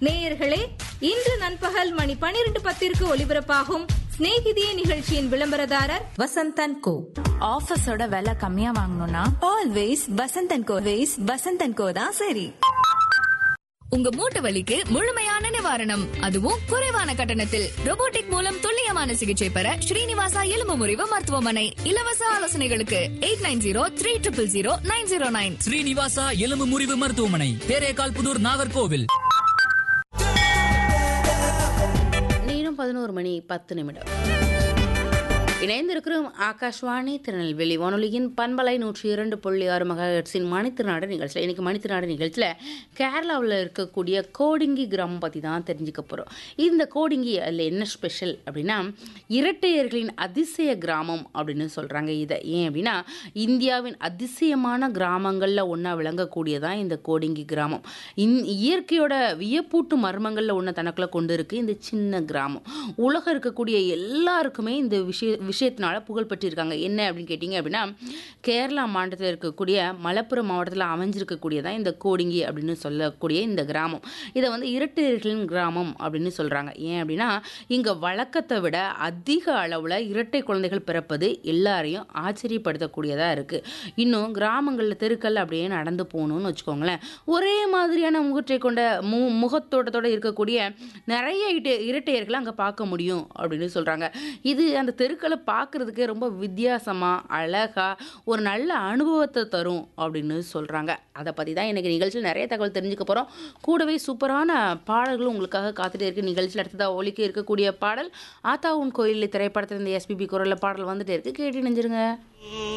நேயர்களே, இன்று நண்பகல் மணி 12:10 ஒலிபரப்பாகும் ஸ்நேகிதியே நிகழ்ச்சியின் விளம்பரதாரர் வசந்தன் கோ. ஆஃபீஸோட விலை கம்மியா வாங்கணும்னா ஆல்வேஸ் வசந்தன் கோ. வசந்தன் கோ தான் சரி. உங்க மூட்டு வலிக்கு முழுமையான நிவாரணம், அதுவும் குறைவான கட்டணத்தில். ரோபோட்டிக் மூலம் துல்லியமான சிகிச்சை பெற ஸ்ரீனிவாசா எலும்பு முறிவு மருத்துவமனை. இலவச ஆலோசனைகளுக்கு 8903000909. ஸ்ரீனிவாசா எலும்பு முறிவு மருத்துவமனை, தேரேகால் புதூர், நாகர்கோவில். நேரம் 11:10. இணைந்திருக்கிறோம் ஆகாஷ்வாணி திருநெல்வேலி வானொலியின் பண்பலை 102.6 மெகாஹெர்ட்ஸின் மணித்திருநாடு நிகழ்ச்சியில். இன்றைக்கி மணித்திருநாடு நிகழ்ச்சியில் கேரளாவில் இருக்கக்கூடிய கோடிங்கி கிராமம் பற்றி தான் தெரிஞ்சுக்க போகிறோம். இந்த கோடிங்கி அதில் என்ன ஸ்பெஷல் அப்படின்னா, இரட்டையர்களின் அதிசய கிராமம் அப்படின்னு சொல்கிறாங்க. இதை ஏன் அப்படின்னா, இந்தியாவின் அதிசயமான கிராமங்களில் ஒன்றா விளங்கக்கூடியதான் இந்த கோடிங்கி கிராமம். இயற்கையோட வியப்பூட்டு மர்மங்களில் ஒன்று தனக்குள்ள கொண்டு இருக்குது இந்த சின்ன கிராமம். உலகம் இருக்கக்கூடிய எல்லாருக்குமே இந்த விஷயத்தினால புகழ் பெற்றிருக்காங்க. என்ன அப்படின்னு கேட்டிங்க அப்படின்னா, கேரளா மாநிலத்தில் இருக்கக்கூடிய மலப்புரம் மாவட்டத்தில் அமைஞ்சிருக்கக்கூடியதான் இந்த கோடிங்கி அப்படின்னு சொல்லக்கூடிய இந்த கிராமம். இதை வந்து இரட்டையர்களின் கிராமம் அப்படின்னு சொல்கிறாங்க. ஏன் அப்படின்னா, இங்கே வழக்கத்தை விட அதிக அளவில் இரட்டை குழந்தைகள் பிறப்பது எல்லாரையும் ஆச்சரியப்படுத்தக்கூடியதாக இருக்குது. இன்னும் கிராமங்களில் தெருக்கள் அப்படியே நடந்து போகணும்னு வச்சுக்கோங்களேன், ஒரே மாதிரியான முகற்றை கொண்ட முகத்தோட்டத்தோடு இருக்கக்கூடிய நிறைய இரட்டையர்களை அங்கே பார்க்க முடியும் அப்படின்னு சொல்கிறாங்க. இது அந்த தெருக்களை பார்க்குறதுக்கே ரொம்ப வித்தியாசமாக அழகாக ஒரு நல்ல அனுபவத்தை தரும் அப்படின்னு சொல்கிறாங்க. அதை பற்றி தான் எனக்கு நிகழ்ச்சியில் நிறைய தகவல் தெரிஞ்சுக்க போகிறோம். கூடவே சூப்பரான பாடல்களும் உங்களுக்காக காத்துட்டே இருக்குது. நிகழ்ச்சியில் அடுத்ததாக ஒலிக்க இருக்கக்கூடிய பாடல் ஆத்தா உன் கோயிலில் திரைப்படத்தில் இந்த எஸ்பிபி குரலில் பாடல் வந்துட்டே இருக்குது. கேட்டு நினைஞ்சிருங்க.